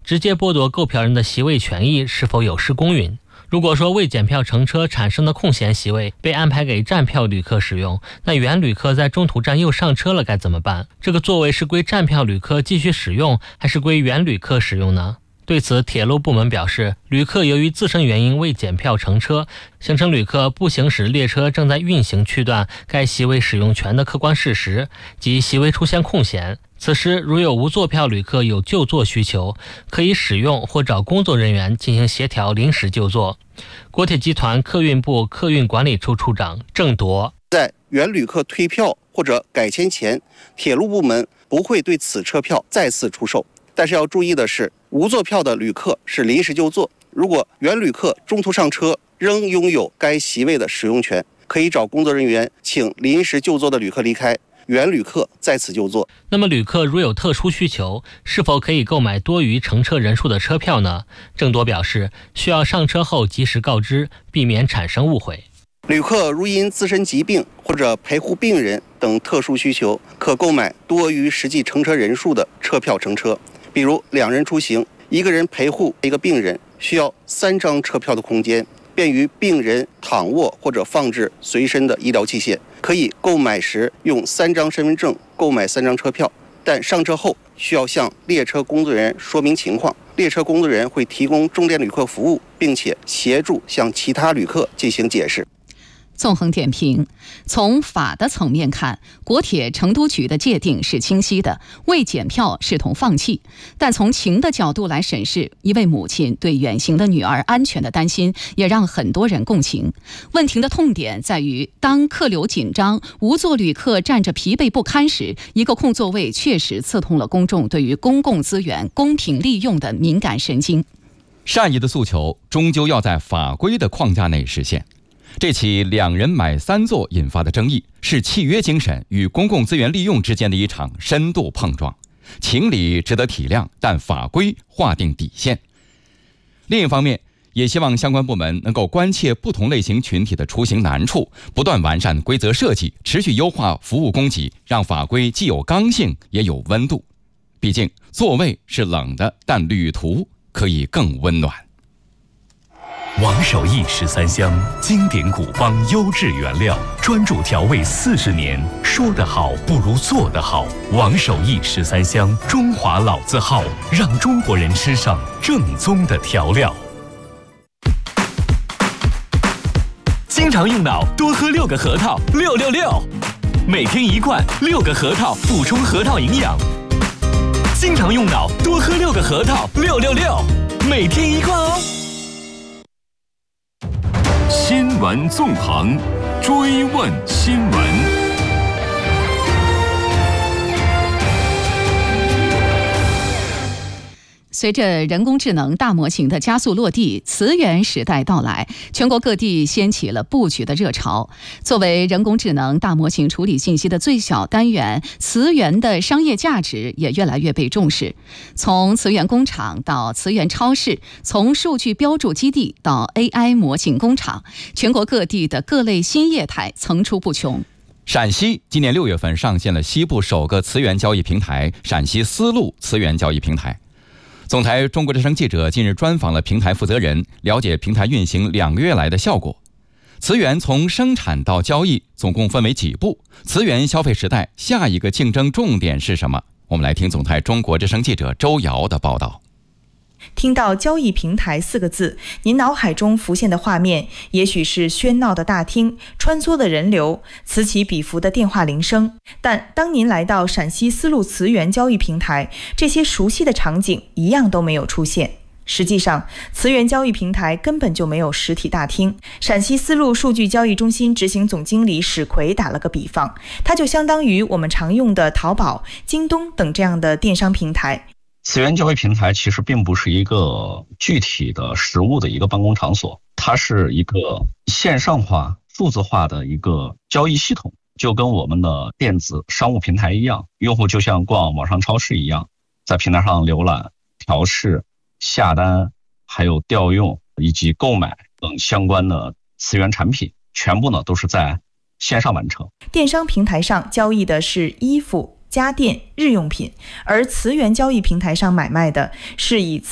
直接剥夺购票人的席位权益是否有失公允？如果说未检票乘车产生的空闲席位被安排给站票旅客使用，那原旅客在中途站又上车了该怎么办？这个座位是归站票旅客继续使用，还是归原旅客使用呢？对此，铁路部门表示，旅客由于自身原因未检票乘车，形成旅客不行使列车正在运行区段该席位使用权的客观事实，即席位出现空闲。此时如有无座票旅客有就座需求，可以使用或找工作人员进行协调临时就座。国铁集团客运部客运管理处处长郑铎， 在原旅客退票或者改签前，铁路部门不会对此车票再次出售。但是要注意的是，无座票的旅客是临时就座，如果原旅客中途上车仍拥有该席位的使用权，可以找工作人员请临时就座的旅客离开，原旅客在此就座。 那么旅客如有特殊需求，是否可以购买多于乘车人数的车票呢？郑铎表示，需要上车后及时告知，避免产生误会。 旅客如因自身疾病或者陪护病人等特殊需求，可购买多于实际乘车人数的车票乘车。比如2人出行，一个人陪护一个病人，需要3张车票的空间，便于病人躺卧或者放置随身的医疗器械。可以购买时用3张身份证购买3张车票，但上车后需要向列车工作人员说明情况，列车工作人员会提供重点旅客服务，并且协助向其他旅客进行解释。 纵横点评，从法的层面看，国铁成都局的界定是清晰的，未检票视同放弃。但从情的角度来审视，一位母亲对远行的女儿安全的担心，也让很多人共情。问题的痛点在于，当客流紧张、无座旅客站着疲惫不堪时，一个空座位确实刺痛了公众对于公共资源公平利用的敏感神经。 善意的诉求终究要在法规的框架内实现。这起2人买3座引发的争议，是契约精神与公共资源利用之间的一场深度碰撞。情理值得体谅，但法规划定底线。另一方面，也希望相关部门能够关切不同类型群体的出行难处，不断完善规则设计，持续优化服务供给，让法规既有刚性也有温度。毕竟座位是冷的，但旅途可以更温暖。 王守义13香，经典古方优质原料，专注调味40年。说得好不如做得好。王守义13香，中华老字号，让中国人吃上正宗的调料。经常用脑，多喝6个核桃，666。每天1罐，6个核桃，补充核桃营养。经常用脑，多喝6个核桃，666。每天1罐哦。新闻纵横，追问新闻。 随着人工智能大模型的加速落地，词源时代到来，全国各地掀起了布局的热潮。作为人工智能大模型处理信息的最小单元，词源的商业价值也越来越被重视。从词源工厂到词源超市，从数据标注基地到 AI 模型工厂，全国各地的各类新业态层出不穷。 陕西今年6月份上线了西部首个词源交易平台——陕西丝路词源交易平台。总台中国之声记者近日专访了平台负责人，了解平台运行2个月来的效果。词源从生产到交易总共分为几步？词源消费时代下一个竞争重点是什么？我们来听总台中国之声记者周瑶的报道。 听到交易平台4个字，您脑海中浮现的画面也许是喧闹的大厅、穿梭的人流、此起彼伏的电话铃声。但当您来到陕西丝路词源交易平台，这些熟悉的场景一样都没有出现。实际上，词源交易平台根本就没有实体大厅。陕西丝路数据交易中心执行总经理史奎打了个比方，它就相当于我们常用的淘宝、京东等这样的电商平台。 词源交易平台其实并不是一个具体的实物的一个办公场所，它是一个线上化、数字化的一个交易系统，就跟我们的电子商务平台一样，用户就像逛网上超市一样，在平台上浏览、调试、下单，还有调用以及购买等相关的词源产品，全部呢都是在线上完成。 电商平台上交易的是衣服、家电、日用品，而词源交易平台上买卖的是以